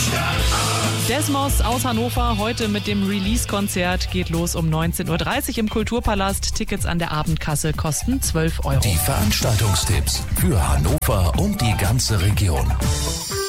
Desmos aus Hannover, heute mit dem Release-Konzert, geht los um 19.30 Uhr im Kulturpalast. Tickets an der Abendkasse kosten 12 Euro. Die Veranstaltungstipps für Hannover und die ganze Region.